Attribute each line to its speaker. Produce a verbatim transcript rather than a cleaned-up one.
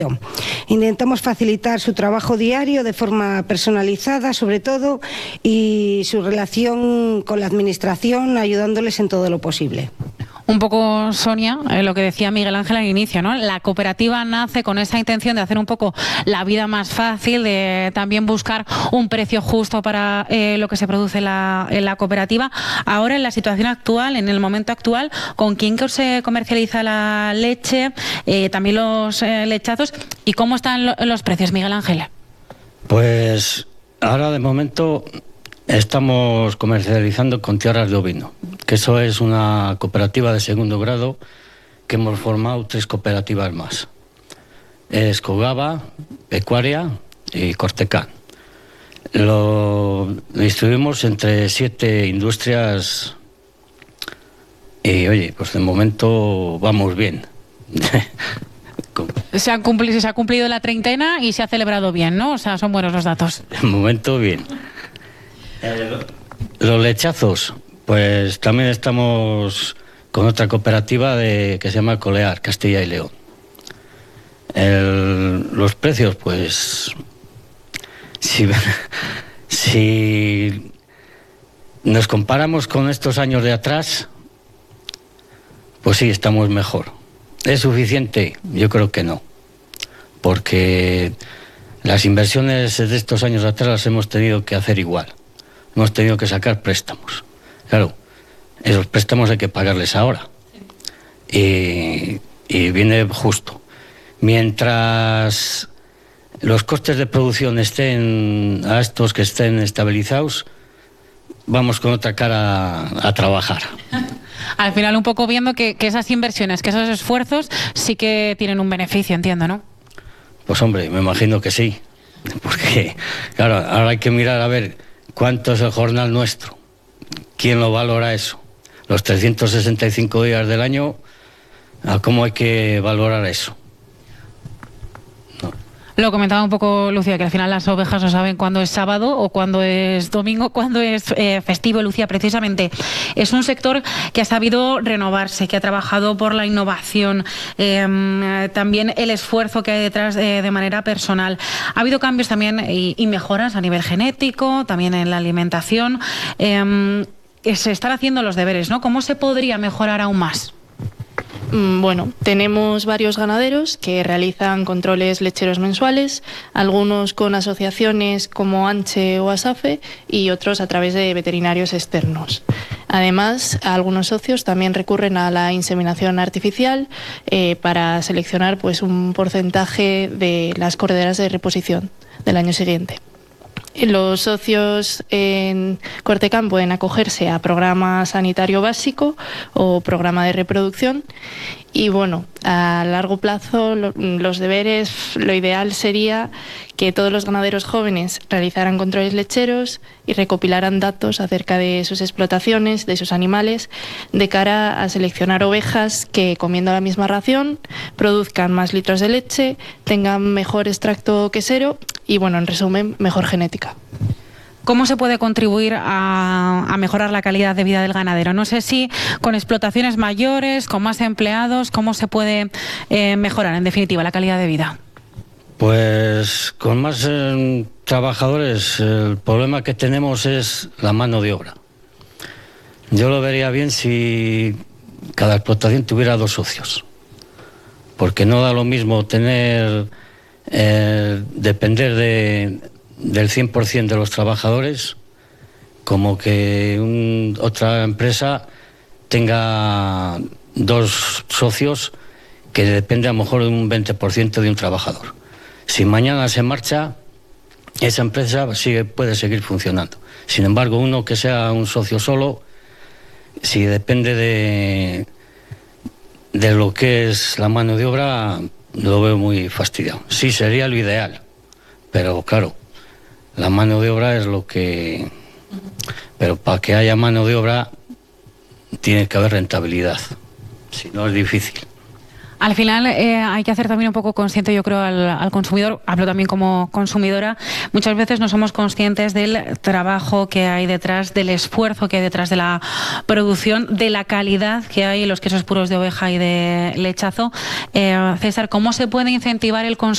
Speaker 1: Intentamos facilitar su trabajo diario de forma personalizada, sobre todo, y su relación con la administración, ayudándoles en todo lo posible.
Speaker 2: Un poco, Sonia, eh, lo que decía Miguel Ángel al inicio, ¿no? La cooperativa nace con esa intención de hacer un poco la vida más fácil, de también buscar un precio justo para eh, lo que se produce en la, en la cooperativa. Ahora, en la situación actual, en el momento actual, ¿con quién se comercializa la leche, eh, también los eh, lechazos, y cómo están lo, los precios, Miguel Ángel?
Speaker 3: Pues ahora, de momento, estamos comercializando con tierras de ovino, que eso es una cooperativa de segundo grado que hemos formado tres cooperativas más. Es Cogaba, Pecuaria y Cortecán. Lo, lo distribuimos entre siete industrias y, oye, pues de momento vamos bien.
Speaker 2: Se, han cumplido, se ha cumplido la treintena y se ha celebrado bien, ¿no? O sea, son buenos los datos.
Speaker 3: De momento bien. Los lechazos, pues también estamos con otra cooperativa de, que se llama Colear, Castilla y León. El, los precios, pues, si, si nos comparamos con estos años de atrás, pues sí, estamos mejor. ¿Es suficiente? Yo creo que no, porque las inversiones de estos años atrás las hemos tenido que hacer igual. Hemos tenido que sacar préstamos. Claro, esos préstamos hay que pagarles ahora. Y, y viene justo. Mientras los costes de producción estén a estos que estén estabilizados, vamos con otra cara a, a trabajar.
Speaker 2: Al final, un poco viendo que, que esas inversiones, que esos esfuerzos sí que tienen un beneficio, entiendo, ¿no?
Speaker 3: Pues hombre, me imagino que sí. Porque, claro, ahora hay que mirar a ver cuánto es el jornal nuestro. ¿Quién lo valora eso? Los trescientos sesenta y cinco días del año, ¿a cómo hay que valorar eso? No.
Speaker 2: Lo comentaba un poco Lucía, que al final las ovejas no saben cuándo es sábado o cuándo es domingo, cuándo es eh, festivo. Lucía, precisamente, es un sector que ha sabido renovarse, que ha trabajado por la innovación, eh, también el esfuerzo que hay detrás de, de manera personal. Ha habido cambios también y, y mejoras a nivel genético, también en la alimentación. Eh, se están haciendo los deberes, ¿no? ¿Cómo se podría mejorar aún más?
Speaker 4: Bueno, tenemos varios ganaderos que realizan controles lecheros mensuales, algunos con asociaciones como ANCHE o ASAFE y otros a través de veterinarios externos. Además, algunos socios también recurren a la inseminación artificial eh, para seleccionar pues, un porcentaje de las corderas de reposición del año siguiente. Los socios en Cortecán pueden acogerse a programa sanitario básico o programa de reproducción y, bueno, a largo plazo lo, los deberes, lo ideal sería que todos los ganaderos jóvenes realizaran controles lecheros y recopilaran datos acerca de sus explotaciones, de sus animales, de cara a seleccionar ovejas que, comiendo la misma ración, produzcan más litros de leche, tengan mejor extracto quesero y, bueno, en resumen, mejor genética.
Speaker 2: ¿Cómo se puede contribuir a, a mejorar la calidad de vida del ganadero? No sé si con explotaciones mayores, con más empleados, ¿cómo se puede eh, mejorar, en definitiva, la calidad de vida?
Speaker 3: Pues con más eh, trabajadores, el problema que tenemos es la mano de obra. Yo lo vería bien si cada explotación tuviera dos socios, porque no da lo mismo tener, eh, depender de... del cien por ciento de los trabajadores, como que un, otra empresa tenga dos socios que depende a lo mejor de un veinte por ciento de un trabajador. Si mañana se marcha, esa empresa sigue, puede seguir funcionando. Sin embargo, uno que sea un socio solo, si depende de, de lo que es la mano de obra, lo veo muy fastidiado. Sí, sería lo ideal, pero claro, la mano de obra es lo que... Pero para que haya mano de obra tiene que haber rentabilidad. Si no, es difícil.
Speaker 2: Al final eh, hay que hacer también un poco consciente, yo creo, al, al consumidor, hablo también como consumidora, muchas veces no somos conscientes del trabajo que hay detrás, del esfuerzo que hay detrás de la producción, de la calidad que hay en los quesos puros de oveja y de lechazo. Eh, César, ¿cómo se puede incentivar el consumo